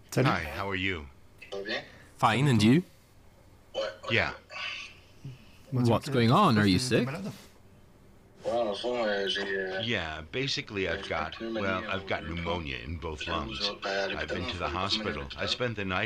Salut. Hi, how are you? Fine, and you? Yeah. What's going on? Are you sick? Yeah, basically I've got pneumonia in both lungs. I've been to the hospital. I spent the night